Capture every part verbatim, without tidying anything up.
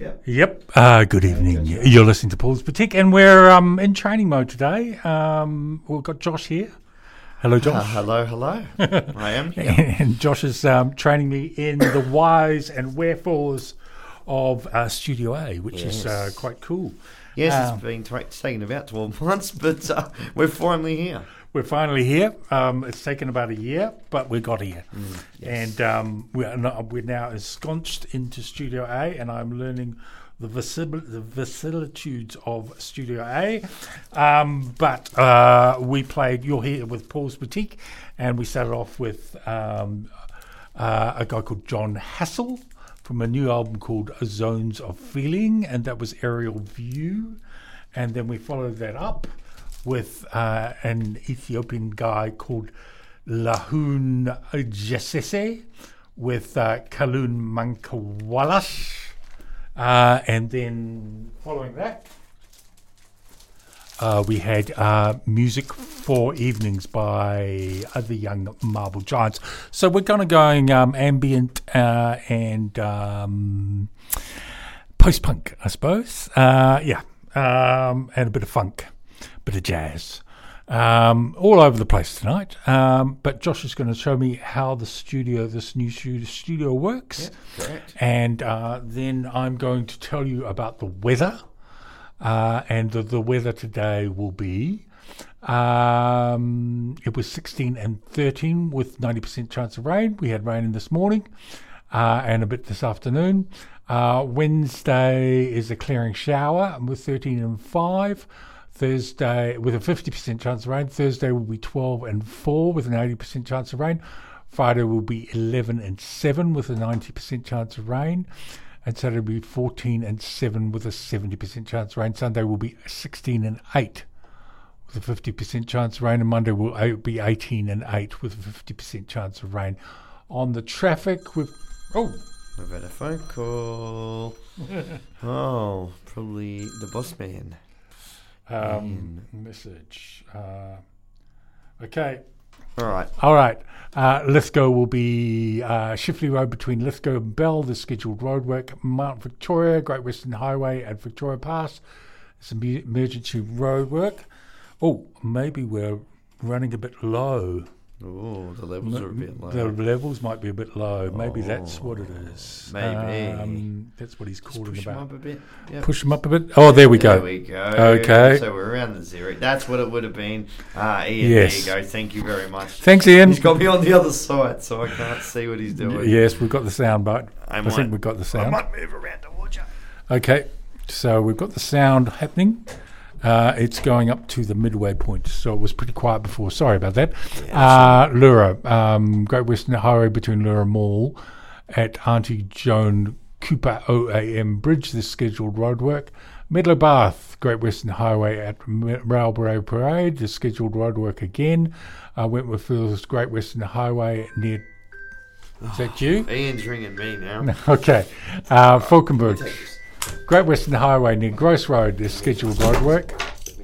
Yep. Yep. Uh, good evening. You're listening to Paul's Boutique, and we're um, in training mode today. Um, we've got Josh here. Hello, Josh. Uh, hello, hello. I am here. And Josh is um, training me in the whys and wherefores of uh, Studio A, which Yes. is uh, quite cool. Yes, Um, it's been t- taken about twelve months, but uh, we're finally here. We're finally here. Um, it's taken about a year, but we got here. Mm, yes. And um, we're, not, we're now ensconced into Studio A, and I'm learning the, vicib- the vicissitudes of Studio A. Um, but uh, we played You're Here with Paul's Boutique, and we started off with um, uh, a guy called John Hassel from a new album called Zones of Feeling, and that was Aerial View. And then we followed that up with uh, an Ethiopian guy called Lahun Jesese with uh, Kalun Mankawalas. Uh, and then following that, uh, we had uh, Music for Evenings by uh, the Young Marble Giants. So we're going to going um, ambient uh, and um, post-punk, I suppose. Uh, yeah, um, and a bit of funk. Bit of jazz, um, all over the place tonight. Um, but Josh is going to show me how the studio, this new studio, studio works. Yep, correct. And uh, then I'm going to tell you about the weather. Uh, and the, the weather today will be, um, it was sixteen and thirteen with ninety percent chance of rain. We had rain in this morning uh, and a bit this afternoon. Uh, Wednesday is a clearing shower with thirteen and five. Thursday with a fifty percent chance of rain. Thursday will be twelve and four with an eighty percent chance of rain. Friday will be eleven and seven with a ninety percent chance of rain. And Saturday will be fourteen and seven with a seventy percent chance of rain. Sunday will be sixteen and eight with a fifty percent chance of rain. And Monday will be eighteen and eight with a fifty percent chance of rain. On the traffic, we've... Oh! I've had a phone call. Oh, probably the boss man. Um, message. Uh, okay. All right. All right. Uh, Lithgow will be uh, Shifley Road between Lithgow and Bell, the scheduled roadwork. Mount Victoria, Great Western Highway at Victoria Pass. Some emergency roadwork. Oh, maybe we're running a bit low. Oh, the levels are a bit low. The levels might be a bit low. Maybe Oh, that's what it is. maybe. Um, that's what he's Just calling push them about. up a bit. Yep. Push them up a bit. Oh, there we There go. we go. Okay. So we're around the zero. That's what it would have been. Ah, Ian, Yes. there you go. Thank you very much. Thanks, Ian. He's got me on the other side, so I can't see what he's doing. Yes, we've got the sound, but I, I might, think we've got the I sound. might move around towards you. Okay, so we've got the sound happening. Uh, it's going up to the midway point, so it was pretty quiet before. Sorry about that. Yeah, uh, Lura, um, Great Western Highway between Lura Mall at Auntie Joan Cooper O A M Bridge, the scheduled roadwork. Medlow Bath, Great Western Highway at Marlborough Parade, the scheduled roadwork again. Uh, Wentworth Fields, Great Western Highway near... Is that you? Ian's ringing me now. Okay. Uh, Falkenberg. Take this. Great Western Highway near Gross Road, there's scheduled roadwork.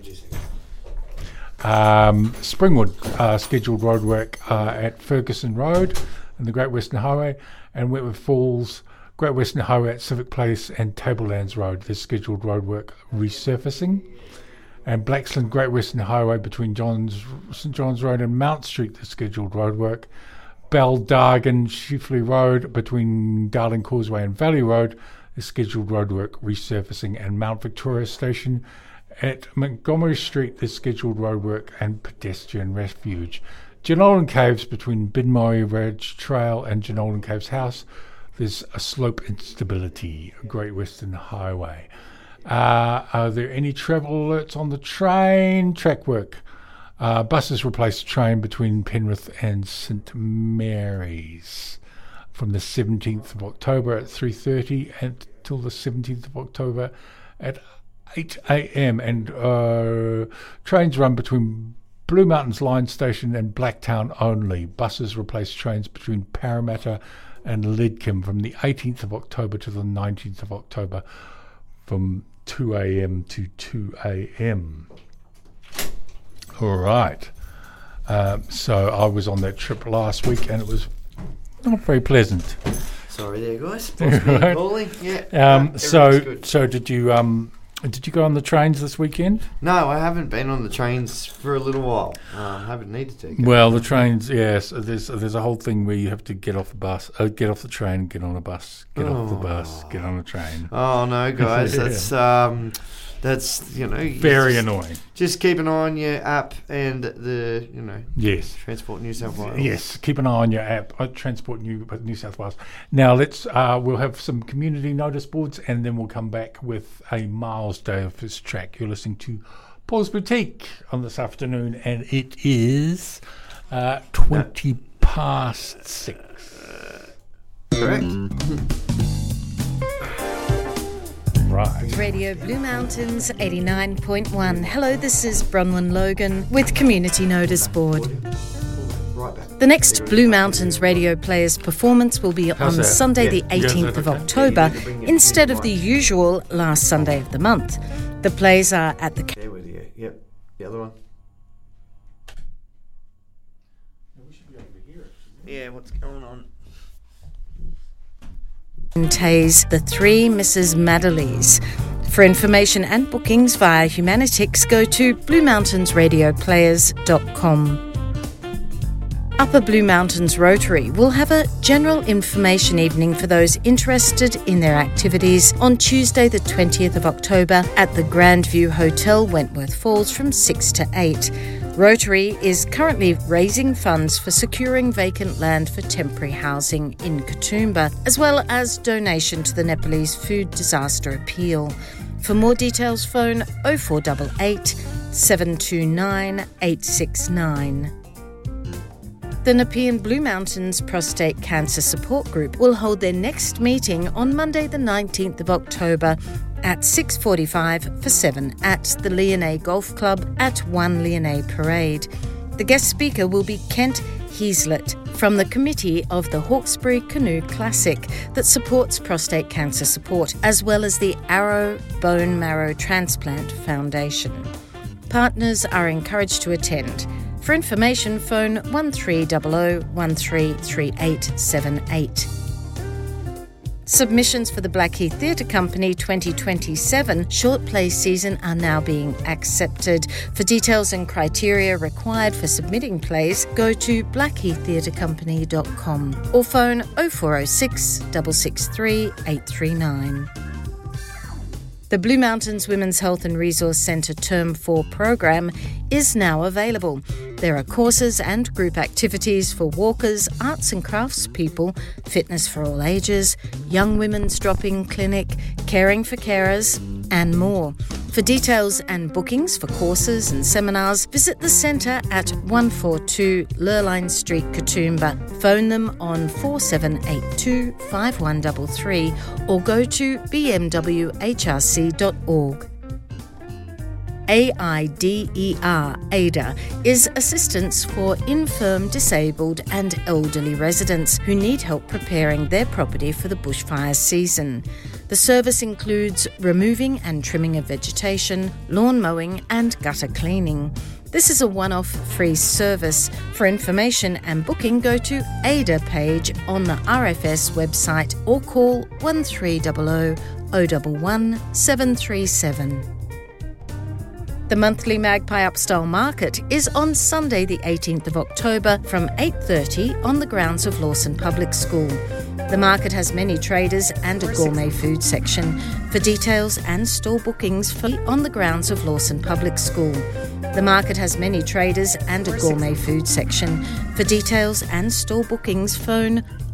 Um, Springwood, uh, scheduled roadwork uh, at Ferguson Road and the Great Western Highway. And Wentworth Falls, Great Western Highway at Civic Place and Tablelands Road, there's scheduled roadwork resurfacing. And Blaxland, Great Western Highway between Johns, St John's Road and Mount Street, there's scheduled roadwork. Baldargan, Shifley Road between Darling Causeway and Valley Road, the scheduled roadwork resurfacing. And Mount Victoria Station at Montgomery Street, the scheduled roadwork and pedestrian refuge. Jenolan Caves between Binmoy Ridge Trail and Jenolan Caves House, there's a slope instability, Great Western Highway. Uh, are there any travel alerts on the train? Track work. Uh, buses replace the train between Penrith and St Mary's from the seventeenth of October at three thirty until the seventeenth of October at eight a.m. And uh, trains run between Blue Mountains Line Station and Blacktown only. Buses replace trains between Parramatta and Lidcombe from the eighteenth of October to the nineteenth of October from two a.m. to two a.m. All right. Um, so I was on that trip last week and it was not very pleasant. Sorry there, guys. Boss man Right. calling. Yeah. Um, no, so, everything's good. so did you um, did you go on the trains this weekend? No, I haven't been on the trains for a little while. Uh, I haven't needed to. Well, the trains, yes. There's there's a whole thing where you have to get off the bus, uh, get off the train, get on a bus, get off the bus, get on a train. Oh no, guys, Yeah. that's um, that's you know you Very just, annoying. Just keep an eye on your app and the you know Yes. Transport New South Wales. Yes, keep an eye on your app, uh, Transport New New South Wales. Now let's uh, we'll have some community notice boards, and then we'll come back with a Miles Davis track. You're listening to Paul's Boutique on this afternoon, and it is uh, twenty no. past six. Correct. Right. Radio Blue Mountains eighty-nine point one. Hello, this is Bronwyn Logan with Community Notice Board. Right back. The next Blue Mountains Radio Players performance will be How's on that? Sunday Yeah. the eighteenth Yeah, of okay. October Yeah, you bring it instead in of the right. usual last Sunday of the month. The plays are at the There with you. Yep. The other one. Yeah, what's going on? Tays, the three Missus Madeleys. For information and bookings via Humanitix, go to blue mountains radio players dot com. Upper Blue Mountains Rotary will have a general information evening for those interested in their activities on Tuesday the twentieth of October at the Grandview Hotel, Wentworth Falls from six to eight. Rotary is currently raising funds for securing vacant land for temporary housing in Katoomba, as well as donation to the Nepalese Food Disaster Appeal. For more details, phone oh four eight eight, seven two nine, eight six nine. The Nepean Blue Mountains Prostate Cancer Support Group will hold their next meeting on Monday the nineteenth of October at six forty-five for seven at the Leonay Golf Club at one Leonay Parade. The guest speaker will be Kent Heaslett from the committee of the Hawkesbury Canoe Classic that supports prostate cancer support, as well as the Arrow Bone Marrow Transplant Foundation. Partners are encouraged to attend. For information, phone one three zero zero one three three eight seven eight. Submissions for the Blackheath Theatre Company twenty twenty-seven short play season are now being accepted. For details and criteria required for submitting plays, go to blackheath theatre company dot com or phone oh four oh six, six six three, eight three nine. The Blue Mountains Women's Health and Resource Centre Term four program is now available. There are courses and group activities for walkers, arts and crafts people, fitness for all ages, young women's drop-in clinic, caring for carers, and more. For details and bookings for courses and seminars, visit the centre at one forty-two Lurline Street, Katoomba. Phone them on four seven eight two, five one three three or go to b m w h r c dot org. A I D E R, AIDA, is assistance for infirm, disabled and elderly residents who need help preparing their property for the bushfire season. The service includes removing and trimming of vegetation, lawn mowing and gutter cleaning. This is a one-off free service. For information and booking, go to AIDA page on the R F S website or call one three zero zero, zero one one, seven three seven. The monthly Magpie Upstyle Market is on Sunday the eighteenth of October from eight thirty on the grounds of Lawson Public School. The market has many traders and a gourmet food section. For details and store bookings, for on the grounds of Lawson Public School. The market has many traders and a gourmet food section. For details and store bookings, phone